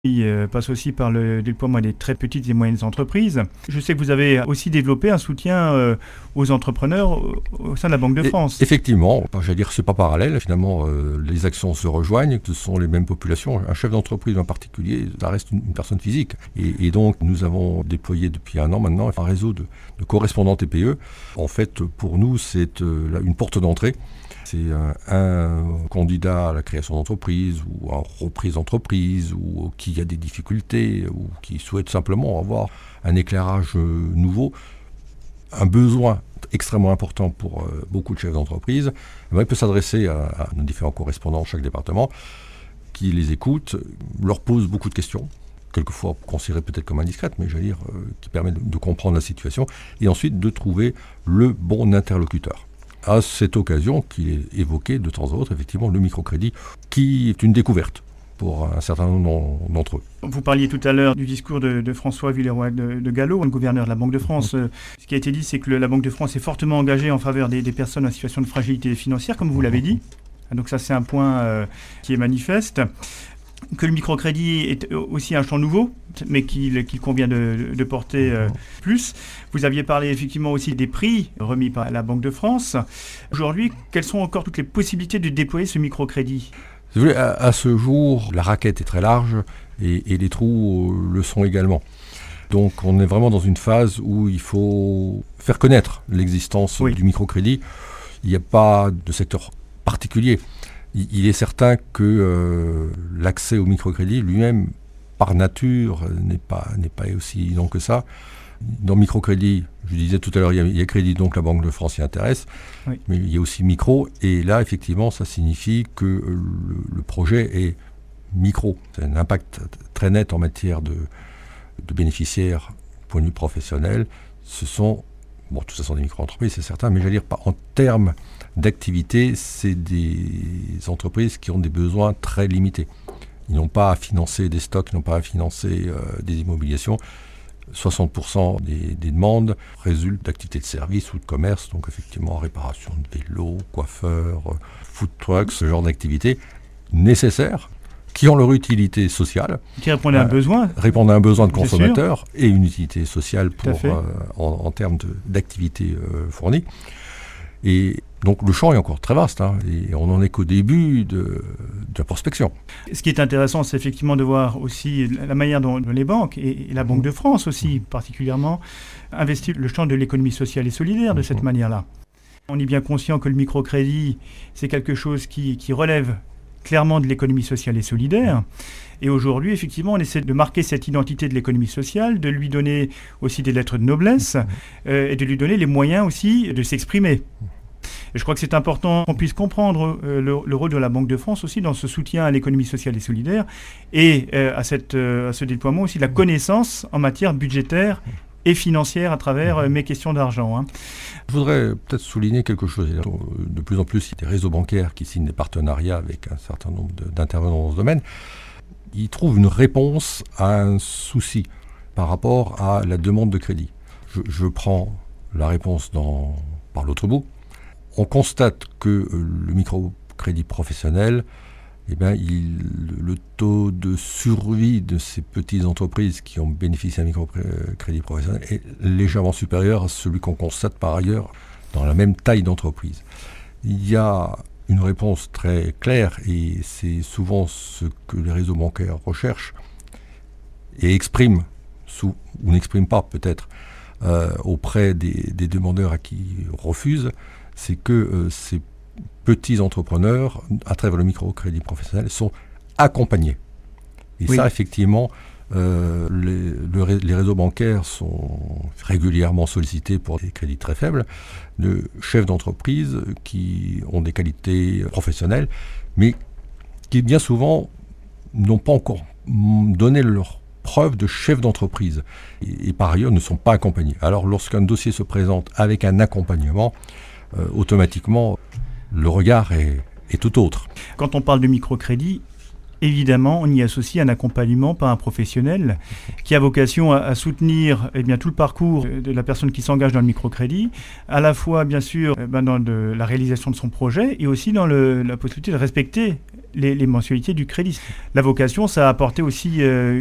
Il passe aussi par le déploiement des très petites et moyennes entreprises. Je sais que vous avez aussi développé un soutien aux entrepreneurs au sein de la Banque de France. Effectivement, j'allais dire que ce n'est pas parallèle. Finalement, les actions se rejoignent, ce sont les mêmes populations. Un chef d'entreprise en particulier, ça reste une personne physique. Et donc, nous avons déployé depuis 1 an maintenant un réseau de correspondants TPE. En fait, pour nous, c'est une porte d'entrée. C'est un candidat à la création d'entreprise ou à reprise d'entreprise ou qui a des difficultés ou qui souhaite simplement avoir un éclairage nouveau, un besoin extrêmement important pour beaucoup de chefs d'entreprise. Il peut s'adresser à nos différents correspondants, chaque département, qui les écoutent, leur pose beaucoup de questions, quelquefois considérées peut-être comme indiscrètes, mais j'allais dire qui permet de comprendre la situation et ensuite de trouver le bon interlocuteur. À cette occasion qu'il est évoqué de temps en temps, effectivement, le microcrédit, qui est une découverte pour un certain nombre d'entre eux. Vous parliez tout à l'heure du discours de François Villeroy de Galhau, le gouverneur de la Banque de France. Ce qui a été dit, c'est que la Banque de France est fortement engagée en faveur des personnes en situation de fragilité financière, comme vous l'avez dit. Donc ça, c'est un point qui est manifeste. Que le microcrédit est aussi un champ nouveau, mais qu'il convient de porter plus. Vous aviez parlé effectivement aussi des prix remis par la Banque de France. Aujourd'hui, quelles sont encore toutes les possibilités de déployer ce microcrédit ? Si vous voulez, à ce jour, la raquette est très large et les trous le sont également. Donc on est vraiment dans une phase où il faut faire connaître l'existence du microcrédit. Il n'y a pas de secteur particulier. Il est certain que l'accès au microcrédit lui-même, par nature, n'est pas aussi évident que ça. Dans microcrédit, je disais tout à l'heure, il y a crédit, donc la Banque de France s'y intéresse, mais il y a aussi micro, et là, effectivement, ça signifie que le projet est micro. C'est un impact très net en matière de bénéficiaires, point de vue professionnel. Tout ça sont des micro-entreprises, c'est certain, mais j'allais dire, en termes d'activité, c'est des entreprises qui ont des besoins très limités. Ils n'ont pas à financer des stocks, ils n'ont pas à financer des immobilisations. 60% des demandes résultent d'activités de service ou de commerce, donc effectivement réparation de vélos, coiffeurs, food trucks, ce genre d'activités nécessaires, qui ont leur utilité sociale. Qui répondent à un besoin. Répondent à un besoin de consommateurs et une utilité sociale en termes d'activités fournies. Et donc le champ est encore très vaste, et on n'en est qu'au début de la prospection. Ce qui est intéressant, c'est effectivement de voir aussi la manière dont les banques, et la Banque de France aussi particulièrement, investissent le champ de l'économie sociale et solidaire de cette manière-là. On est bien conscient que le microcrédit, c'est quelque chose qui relève clairement de l'économie sociale et solidaire. Et aujourd'hui, effectivement, on essaie de marquer cette identité de l'économie sociale, de lui donner aussi des lettres de noblesse et de lui donner les moyens aussi de s'exprimer. Et je crois que c'est important qu'on puisse comprendre le rôle de la Banque de France aussi dans ce soutien à l'économie sociale et solidaire et à ce déploiement aussi de la connaissance en matière budgétaire et financière à travers mes questions d'argent. Je voudrais peut-être souligner quelque chose. De plus en plus, il y a des réseaux bancaires qui signent des partenariats avec un certain nombre d'intervenants dans ce domaine. Ils trouvent une réponse à un souci par rapport à la demande de crédit. Je prends la réponse par l'autre bout. On constate que le microcrédit professionnel, le taux de survie de ces petites entreprises qui ont bénéficié d'un microcrédit professionnel est légèrement supérieur à celui qu'on constate par ailleurs dans la même taille d'entreprise. Il y a une réponse très claire et c'est souvent ce que les réseaux bancaires recherchent et expriment, ou n'expriment pas peut-être, auprès des demandeurs à qui ils refusent, c'est que ces petits entrepreneurs, à travers le microcrédit professionnel, sont accompagnés. Et ça, effectivement, les réseaux bancaires sont régulièrement sollicités pour des crédits très faibles de chefs d'entreprise qui ont des qualités professionnelles, mais qui bien souvent n'ont pas encore donné leur preuve de chef d'entreprise et par ailleurs ne sont pas accompagnés. Alors lorsqu'un dossier se présente avec un accompagnement, automatiquement le regard est tout autre. Quand on parle de microcrédit, évidemment, on y associe un accompagnement par un professionnel qui a vocation à soutenir tout le parcours de la personne qui s'engage dans le microcrédit, à la fois, bien sûr, dans la réalisation de son projet et aussi dans la possibilité de respecter les mensualités du crédit. La vocation, ça a apporté aussi